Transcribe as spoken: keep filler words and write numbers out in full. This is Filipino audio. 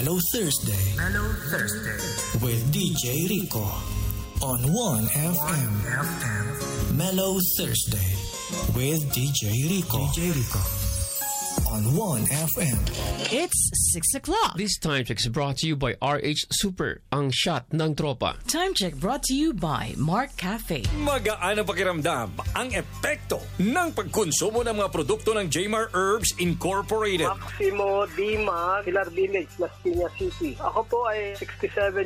Mellow Thursday. Mellow Thursday. With D J Rico. On one F M. F M. Mellow Thursday. With D J Rico. D J Rico. On one F M. It's six o'clock. This time check is brought to you by R H Super, ang shot ng tropa. Time check brought to you by Mark Cafe. Magaan ang pakiramdam ang epekto ng pagkonsumo ng mga produkto ng J-Mar Herbs Incorporated. Maximo Dima, Pilar Village, Las Piñas City. Ako po ay sixty-seven